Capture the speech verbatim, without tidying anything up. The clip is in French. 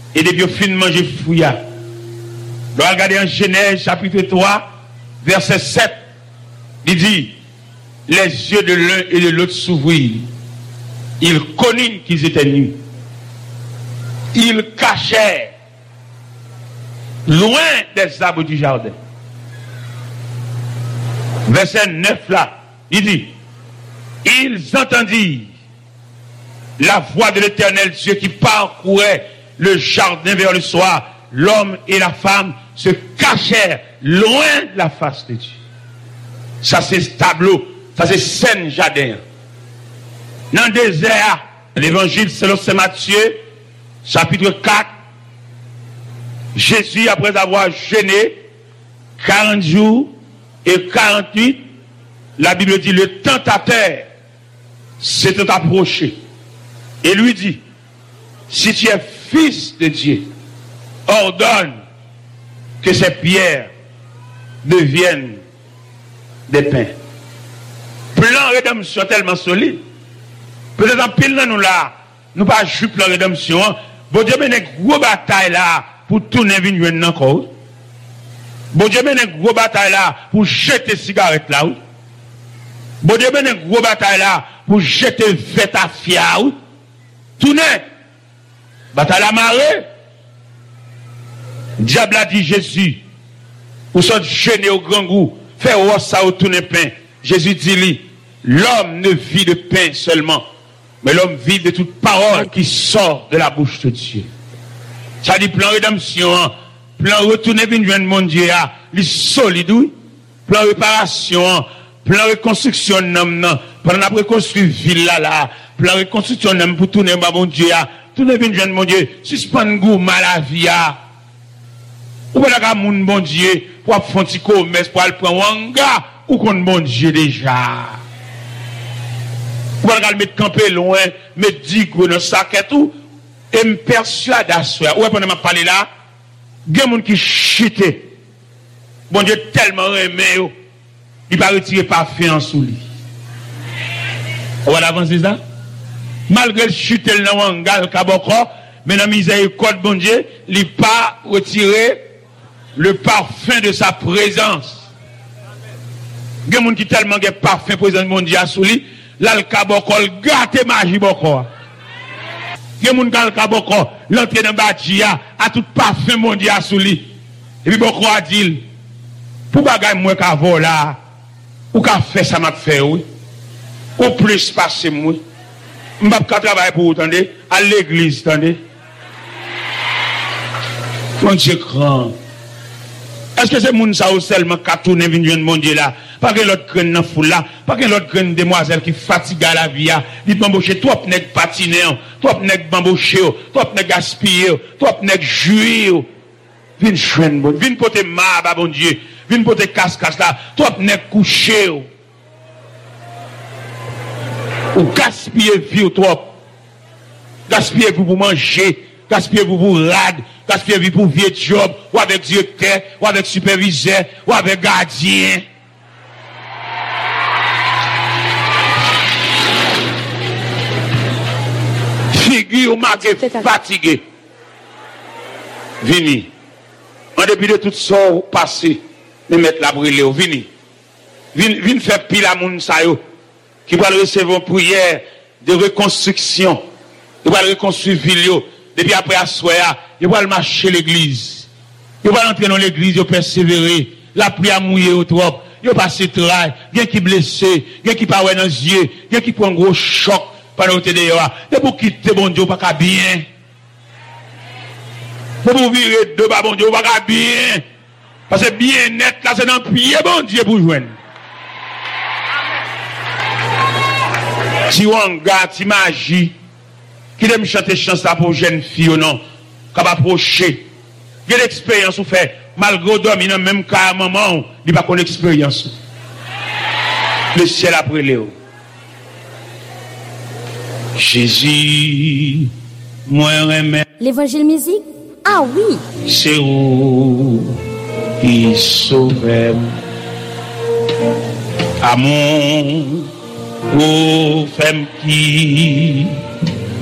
Et depuis fin de manger fouilla. Donc regardez en Genèse chapitre trois, verset sept. Il dit, les yeux de l'un et de l'autre s'ouvrirent. Ils connurent qu'ils étaient nus. Ils cachèrent loin des arbres du jardin. Verset neuf là, il dit, ils entendirent la voix de l'Éternel Dieu qui parcourait le jardin vers le soir. L'homme et la femme se cachèrent loin de la face de Dieu. Ça c'est tableau, ça c'est scène jardin. Dans le désert, l'évangile selon saint Matthieu, chapitre quatre, Jésus, après avoir jeûné quarante jours et quarante-huit, la Bible dit, le tentateur s'était approché et lui dit, si tu es fils de Dieu, ordonne que ces pierres deviennent des pains. Plan rédemption tellement solide. Peut-être en pile nous là, nous pas juste plan rédemption. Bon Dieu, mais une grosse bataille là pour tourner venir encore. Bon Dieu, mais une grosse bataille là pour jeter cigarette là. Bon Dieu, mais une grosse bataille là pour jeter fête à fia. Tourner. Bataille à marée. Diable a dit Jésus, ou sont gênés au grand goût, fait roi ça au tourner pain. Jésus dit lui, l'homme ne vit de pain seulement, mais l'homme vit de toute parole qui sort de la bouche de Dieu. Ça dit plan rédemption, plan retourner venir mon Dieu, il solide, plan réparation, plan reconstruction, plan après construire ville là, là, plan reconstruction pour tourner mon Dieu, tourner venir mon Dieu, suspendre goût mal à vie. Ou pas la moun bon Dieu pour faire un petit commerce pour aller prendre un gars ou qu'on bon Dieu déjà. Ou pas la mettre camper loin, mettre dix gros dans sac et tout et me persuade à soi. Ou pendant m'a parler là, des gens qui chute. Bon Dieu tellement aimé yo, il pas retirer parfum en sous lui. On va avancer ça. Malgré le chute dans un gars le cabocro, mais dans miséricorde bon Dieu, il pas retirer le parfum de sa présence. Il y a des gens qui tellement de parfum présent de mon Dieu sous lui, là le cabocol gâte magie boko. Il y a des gens qui le cabocol l'entrée dans bâtia à tout parfum mon Dieu sous lui. Et puis boko a dit pour bagay moi ka vola ou ka fait ça m'a fait oui. Ou plus passer moi. M'pa ka travailler pour attendez à l'église attendez. Mon Dieu grand. Est-ce que c'est moun ça ou seulement qui a tourné venir mon Dieu là? Pas que l'autre graine dans foule là, pas que l'autre graine demoiselle qui fatigue à la vie, dit bamboucher, toi nèg patiner, toi nèg bamboucher, toi nèg gaspiller, toi nèg jouir. Vinn chouenne bon, vinn porter ma bon Dieu, vinn porter casse-casse là, toi nèg coucher. Ou gaspiller vie trop. Gaspiller pour manger, gaspiller pour vous rad. Gaspiller vie pour vieux job, ou avec directeur, ou avec superviseur, ou avec gardien. Figure marqué fatigué. Vini. En dépit de tout ça passé, me mettre la brûlée, vini. Vini, vini faire pile à moun sa yo, qui va recevoir une prière de reconstruction, qui va reconstruire ville yo. Depuis après à soya, il va marcher l'église. Il va entrer dans l'église, il va persévérer. La prière mouillée au trop. Il va passer travail. Il y a qui blessé, il y a qui pas dans les yeux, il y a qui prend un gros choc pendant que tu es dehors. C'est pour quitter bon Dieu, pas bien. Pour vous virer de bas bon Dieu, pas bien. Parce que bien net là, c'est dans le pied bon Dieu pour joindre. Si on garde, si magie. Qui aime chanter chance là pour jeune fille ou non, qui va approcher. Il y a l'expérience ou fait, malgré dormir dans le même cas à maman, il n'y a pas de expérience. Le ciel après Léo. Jésus, moi remets. L'évangile musique? Ah oui. C'est où qui sauve. Amour, ou femme qui